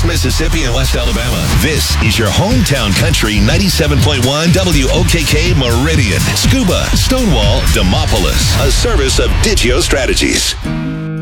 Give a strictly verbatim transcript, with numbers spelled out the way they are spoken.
East Mississippi and West Alabama. This is your hometown country ninety-seven point one W O K K Meridian. Scuba, Stonewall, Demopolis. A service of Digio Strategies.